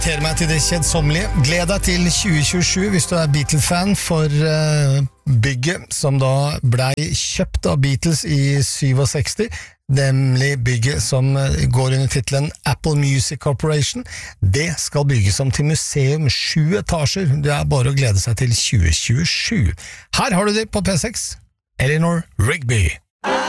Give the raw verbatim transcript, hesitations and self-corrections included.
Relaterer meg til det kjedsommelige. Gled deg til tjue tjuesju hvis du er Beatles-fan, for uh, bygget som da blei kjøpt av Beatles i sekstisju, nemlig bygget som går under titelen Apple Music Corporation, det skal bygges om til museum, sju etasjer. Det er bare å glede seg til tjue tjuesju. Her har du det på P seks. Eleanor Rigby.